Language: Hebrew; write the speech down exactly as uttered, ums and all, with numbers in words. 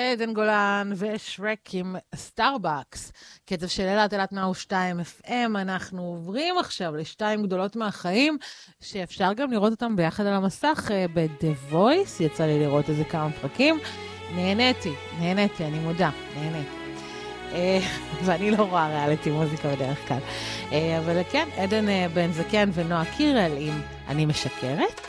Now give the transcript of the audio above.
עדן גולן ושרק עם סטארבקס. קצב של אלת אלת מאה ושתיים אף אם, אנחנו עוברים עכשיו לשתיים גדולות מהחיים, שאפשר גם לראות אותם ביחד על המסך ב-The Voice, יצא לי לראות איזה כמה פרקים. נהניתי, נהניתי, אני מודה, נהניתי. ואני לא רואה ריאליטי מוזיקה בדרך כלל. אבל כן, עדן בן זקן ונועה קירל עם אני משקרת.